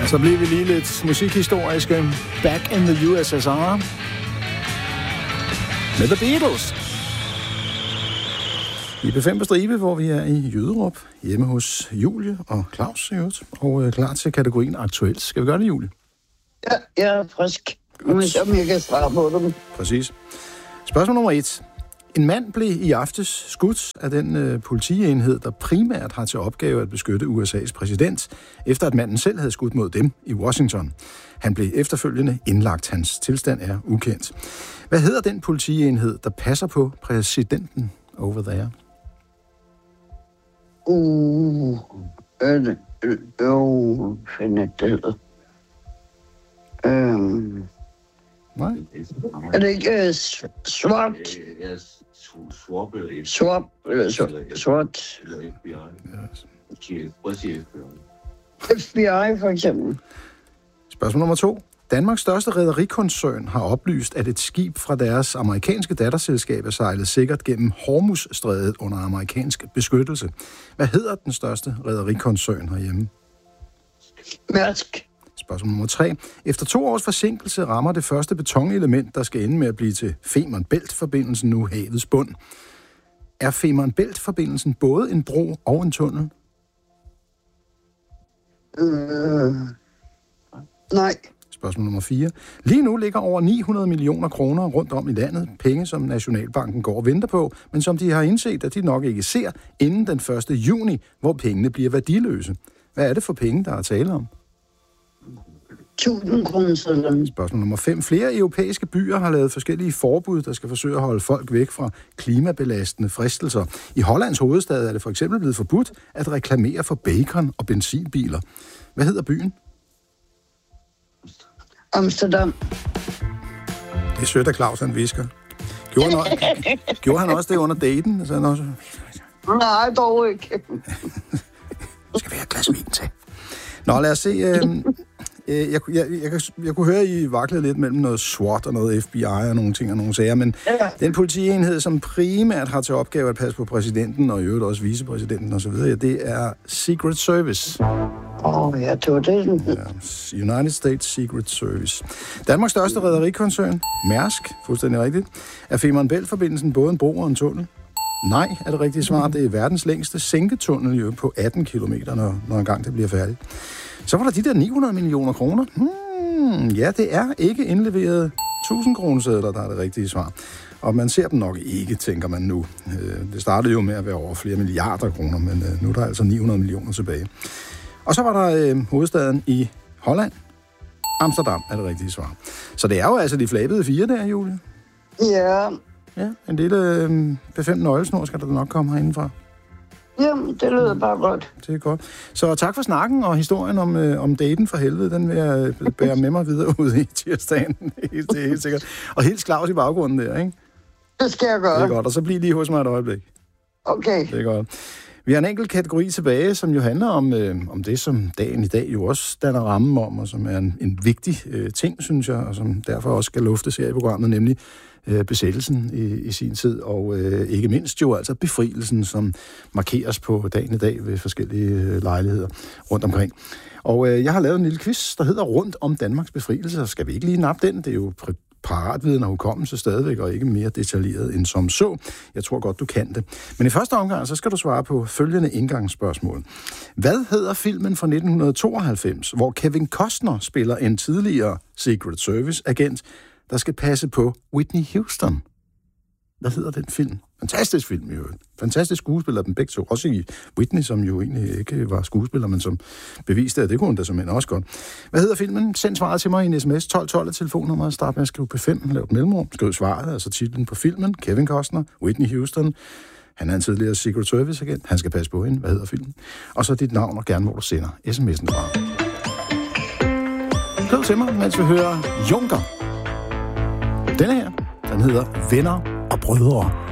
Så bliver vi lige lidt musikhistoriske. Back in the USSR. Med The Beatles. I B5 på stribe, hvor vi er i Jyderup, hjemme hos Julie og Claus, og klar til kategorien aktuelt. Skal vi gøre det, Julie? Ja, jeg er frisk. Om jeg kan svare på dem. Præcis. Spørgsmål nummer 1. En mand blev i aftes skudt af den politienhed, der primært har til opgave at beskytte USA's præsident, efter at manden selv havde skudt mod dem i Washington. Han blev efterfølgende indlagt. Hans tilstand er ukendt. Hvad hedder den politienhed, der passer på præsidenten over there? Nej. Er det ikke SWAT? SWAT? FBI for eksempel. Spørgsmål nummer 2. Danmarks største rederikoncern har oplyst, at et skib fra deres amerikanske datterselskab er sejlet sikkert gennem Hormuzstrædet under amerikansk beskyttelse. Hvad hedder den største rederikoncern herhjemme? Mærsk. Spørgsmål nummer 3. Efter 2 års forsinkelse rammer det første betonelement, der skal ende med at blive til Femern Bælt-forbindelsen nu havets bund. Er Femern Bælt-forbindelsen både en bro og en tunnel? Nej. Spørgsmål nummer 4. Lige nu ligger over 900 millioner kroner rundt om i landet. Penge, som Nationalbanken går og venter på, men som de har indset, at de nok ikke ser inden den 1. juni, hvor pengene bliver værdiløse. Hvad er det for penge, der er tale om? 1000 kroner. Spørgsmål nummer 5. Flere europæiske byer har lavet forskellige forbud, der skal forsøge at holde folk væk fra klimabelastende fristelser. I Hollands hovedstad er det for eksempel blevet forbudt at reklamere for bacon og benzinbiler. Hvad hedder byen? Amsterdam. Det er sødt, at Claus han visker. Gjorde han også det under daten? Altså, han også... Nej, dog ikke. Det skal være et glas vin til. Nå, lad os se. Jeg kunne høre, at I vaklede lidt mellem noget SWAT og noget FBI og nogle ting og nogle sager, men den politienhed, som primært har til opgave at passe på præsidenten og i øvrigt også vicepræsidenten osv., det er Secret Service. Ja, det var det. Ja, United States Secret Service. Danmarks største rederikoncern, Mærsk, fuldstændig rigtigt. Er Femern Bælt-forbindelsen både en bro og en tunnel? Nej, er det rigtige svar. Det er verdens længste sænketunnel jo på 18 kilometer, når engang det bliver færdigt. Så var der de der 900 millioner kroner. Ja, det er ikke indleveret 1000 kronesedler, der er det rigtige svar. Og man ser dem nok ikke, tænker man nu. Det startede jo med at være over flere milliarder kroner, men nu er der altså 900 millioner tilbage. Og så var der hovedstaden i Holland. Amsterdam er det rigtige svar. Så det er jo altså de flabede 4 der, Julie. Ja. Ja, en lille B5 nøglesnor skal der nok komme herindefra. Jamen, det lyder bare godt. Det er godt. Så tak for snakken og historien om daten for helvede. Den vil jeg bære med mig videre ud i tirsdagen. Det er helt sikkert. Og helt Claus i baggrunden der, ikke? Det skal jeg gøre. Det er godt. Og så bliv lige hos mig et øjeblik. Okay. Det er godt. Vi har en enkelt kategori tilbage, som jo handler om det, som dagen i dag jo også danner rammen om, og som er en vigtig ting, synes jeg, og som derfor også skal luftes her i programmet, nemlig besættelsen i sin tid, og ikke mindst jo altså befrielsen, som markeres på dagen i dag ved forskellige lejligheder rundt omkring. Og jeg har lavet en lille quiz, der hedder Rundt om Danmarks befrielse. Skal vi ikke lige nappe den? Det er jo paratviden og hukommelse stadigvæk, og ikke mere detaljeret end som så. Jeg tror godt, du kan det. Men i første omgang, så skal du svare på følgende indgangsspørgsmål. Hvad hedder filmen fra 1992, hvor Kevin Costner spiller en tidligere Secret Service-agent, der skal passe på Whitney Houston? Hvad hedder den film? Fantastisk film, jo. Fantastisk skuespiller, dem begge to. Også i Whitney, som jo egentlig ikke var skuespiller, men som beviste, at det kunne hun da simpelthen også godt. Hvad hedder filmen? Send svaret til mig i en sms. 1212 er telefonnummeret. Start med at skrive P5. Lav et mellemrum. Skriv svaret, altså titlen på filmen. Kevin Costner, Whitney Houston. Han er en tidligere Secret Service-agent. Han skal passe på hende. Hvad hedder filmen? Og så dit navn og gerne, hvor du sender sms'en fra. Skriv til mig, mens vi hører Junker. Denne her, den hedder Venner og Brødre.